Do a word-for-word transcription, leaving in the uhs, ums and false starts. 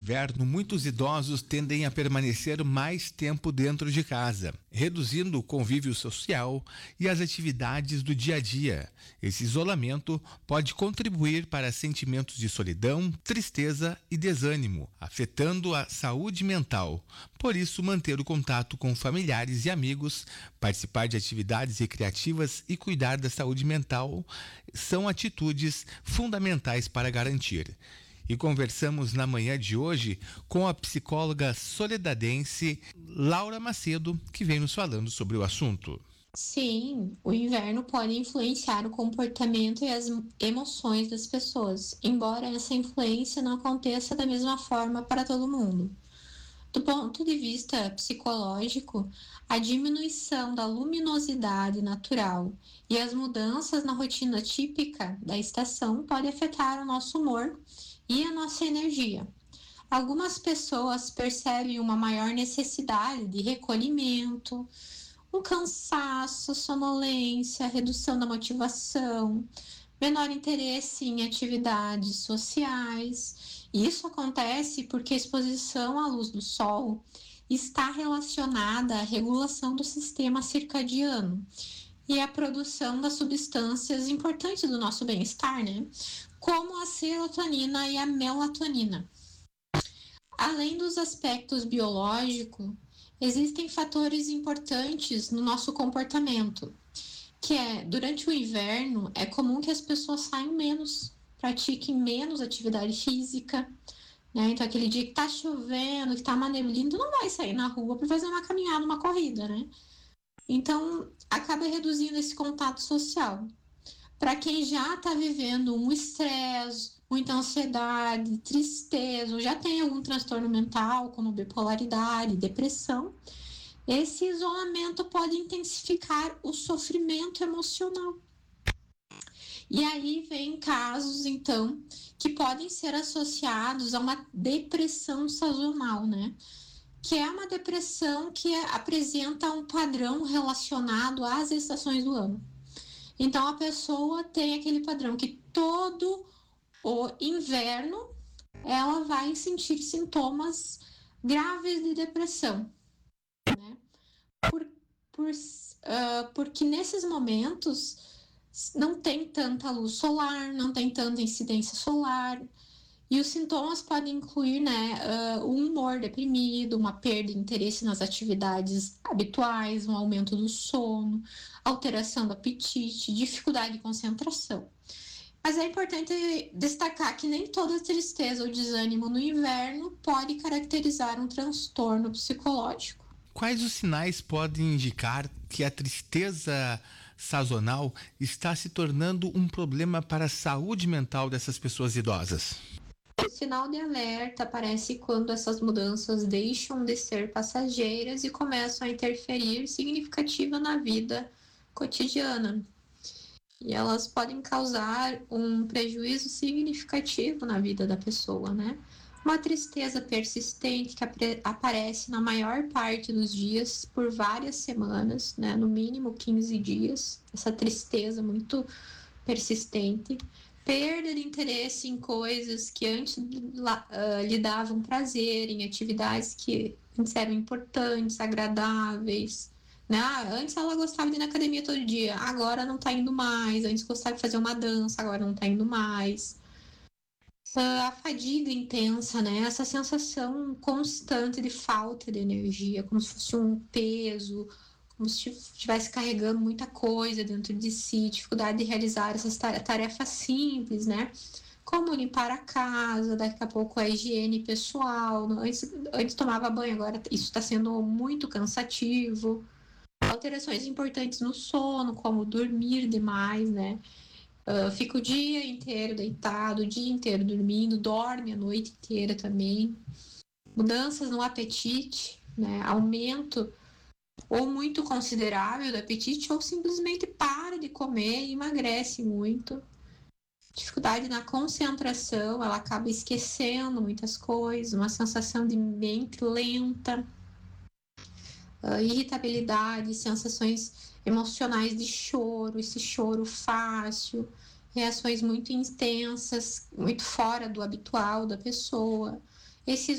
inverno, muitos idosos tendem a permanecer mais tempo dentro de casa, reduzindo o convívio social e as atividades do dia a dia. Esse isolamento pode contribuir para sentimentos de solidão, tristeza e desânimo, afetando a saúde mental. Por isso, manter o contato com familiares e amigos, participar de atividades recreativas e cuidar da saúde mental são atitudes fundamentais para garantir. E conversamos na manhã de hoje com a psicóloga soledadense Laura Macedo, que vem nos falando sobre o assunto. Sim, o inverno pode influenciar o comportamento e as emoções das pessoas, embora essa influência não aconteça da mesma forma para todo mundo. Do ponto de vista psicológico, a diminuição da luminosidade natural e as mudanças na rotina típica da estação podem afetar o nosso humor e a nossa energia. Algumas pessoas percebem uma maior necessidade de recolhimento, um cansaço, sonolência, redução da motivação, menor interesse em atividades sociais. Isso acontece porque a exposição à luz do sol está relacionada à regulação do sistema circadiano e à produção das substâncias importantes do nosso bem-estar, né? Como a serotonina e a melatonina. Além dos aspectos biológicos, existem fatores importantes no nosso comportamento, que é, durante o inverno, é comum que as pessoas saiam menos, pratiquem menos atividade física, né? Então, aquele dia que tá chovendo, que tá uma neblina, tu não vai sair na rua para fazer uma caminhada, uma corrida, né? Então, acaba reduzindo esse contato social. Para quem já está vivendo um estresse, muita ansiedade, tristeza, ou já tem algum transtorno mental, como bipolaridade, depressão, esse isolamento pode intensificar o sofrimento emocional. E aí vem casos, então, que podem ser associados a uma depressão sazonal, né? Que é uma depressão que apresenta um padrão relacionado às estações do ano. Então, a pessoa tem aquele padrão que todo o inverno ela vai sentir sintomas graves de depressão, né? Por, por, uh, porque nesses momentos não tem tanta luz solar, não tem tanta incidência solar, e os sintomas podem incluir, né, uh, um humor deprimido, uma perda de interesse nas atividades habituais, um aumento do sono, alteração do apetite, dificuldade de concentração. Mas é importante destacar que nem toda tristeza ou desânimo no inverno pode caracterizar um transtorno psicológico. Quais os sinais podem indicar que a tristeza sazonal está se tornando um problema para a saúde mental dessas pessoas idosas? O sinal de alerta aparece quando essas mudanças deixam de ser passageiras e começam a interferir significativa na vida cotidiana. E elas podem causar um prejuízo significativo na vida da pessoa, né? Uma tristeza persistente que apre- aparece na maior parte dos dias por várias semanas, né? No mínimo quinze dias. Essa tristeza muito persistente. Perda de interesse em coisas que antes uh, lhe davam prazer, em atividades que antes eram importantes, agradáveis. Né? Ah, antes ela gostava de ir na academia todo dia, agora não tá indo mais. Antes gostava de fazer uma dança, agora não tá indo mais. Uh, a fadiga intensa, né? Essa sensação constante de falta de energia, como se fosse um peso, como se estivesse carregando muita coisa dentro de si, dificuldade de realizar essas tarefas simples, né? Como limpar a casa, daqui a pouco a higiene pessoal. Antes, antes tomava banho, agora isso está sendo muito cansativo. Alterações importantes no sono, como dormir demais, né? Uh, fica o dia inteiro deitado, o dia inteiro dormindo, dorme a noite inteira também. Mudanças no apetite, né? Aumento ou muito considerável do apetite, ou simplesmente para de comer e emagrece muito. Dificuldade na concentração, ela acaba esquecendo muitas coisas, uma sensação de mente lenta, uh, irritabilidade, sensações emocionais de choro, esse choro fácil, reações muito intensas, muito fora do habitual da pessoa. Esse